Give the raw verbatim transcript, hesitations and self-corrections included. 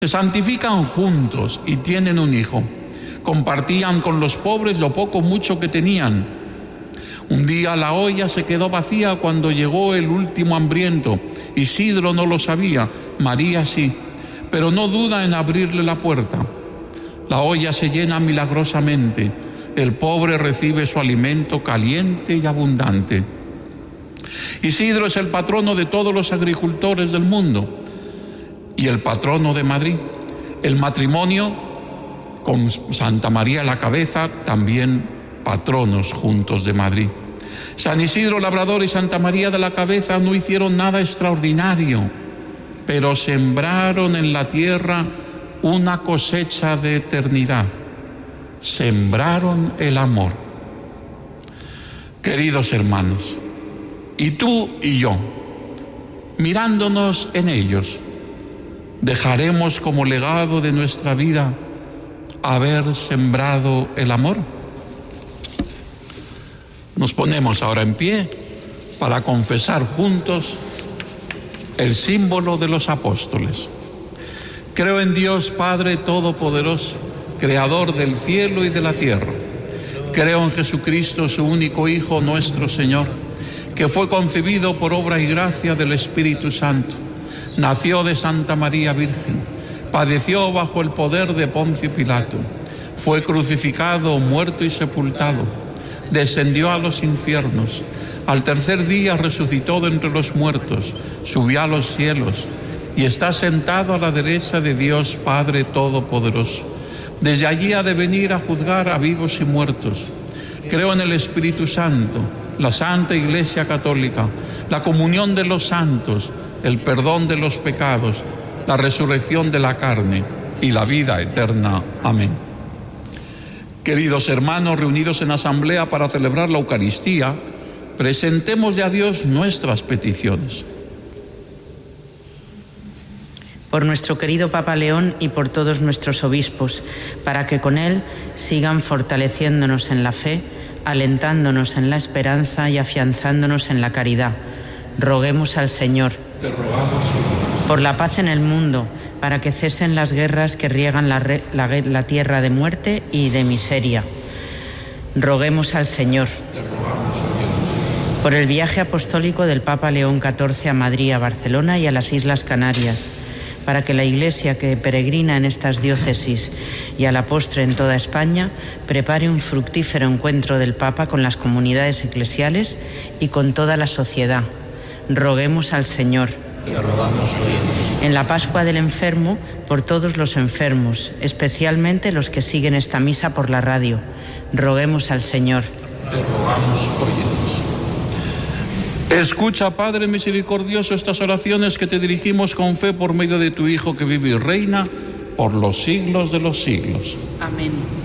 Se santifican juntos y tienen un hijo. Compartían con los pobres lo poco o mucho que tenían. Un día la olla se quedó vacía cuando llegó el último hambriento. Isidro no lo sabía, María sí, pero no duda en abrirle la puerta. La olla se llena milagrosamente. El pobre recibe su alimento caliente y abundante. Isidro es el patrono de todos los agricultores del mundo y el patrono de Madrid. El matrimonio con Santa María a la cabeza, también patronos juntos de Madrid. San Isidro Labrador y Santa María de la Cabeza no hicieron nada extraordinario, pero sembraron en la tierra una cosecha de eternidad. Sembraron el amor. Queridos hermanos, y tú y yo, mirándonos en ellos, ¿dejaremos como legado de nuestra vida haber sembrado el amor? Nos ponemos ahora en pie para confesar juntos el símbolo de los apóstoles. Creo en Dios Padre Todopoderoso, Creador del cielo y de la tierra. Creo en Jesucristo, su único Hijo, nuestro Señor, que fue concebido por obra y gracia del Espíritu Santo. Nació de Santa María Virgen, padeció bajo el poder de Poncio Pilato, fue crucificado, muerto y sepultado, descendió a los infiernos, al tercer día resucitó de entre los muertos, subió a los cielos y está sentado a la derecha de Dios Padre Todopoderoso. Desde allí ha de venir a juzgar a vivos y muertos. Creo en el Espíritu Santo, la Santa Iglesia Católica, la comunión de los santos, el perdón de los pecados, la resurrección de la carne y la vida eterna. Amén. Queridos hermanos, reunidos en asamblea para celebrar la Eucaristía, presentémosle a Dios nuestras peticiones. Por nuestro querido Papa León y por todos nuestros obispos, para que con él sigan fortaleciéndonos en la fe, alentándonos en la esperanza y afianzándonos en la caridad. Roguemos al Señor. Te rogamos, Señor. Por la paz en el mundo, para que cesen las guerras que riegan la, re, la, la tierra de muerte y de miseria. Roguemos al Señor. Te rogamos, Señor. Por el viaje apostólico del Papa León catorce a Madrid, a Barcelona y a las Islas Canarias, para que la Iglesia que peregrina en estas diócesis y a la postre en toda España prepare un fructífero encuentro del Papa con las comunidades eclesiales y con toda la sociedad. Roguemos al Señor. Te rogamos, Señor. En la Pascua del Enfermo, por todos los enfermos, especialmente los que siguen esta misa por la radio. Roguemos al Señor. Te rogamos, óyenos. Escucha, Padre misericordioso, estas oraciones que te dirigimos con fe por medio de tu Hijo que vive y reina por los siglos de los siglos. Amén.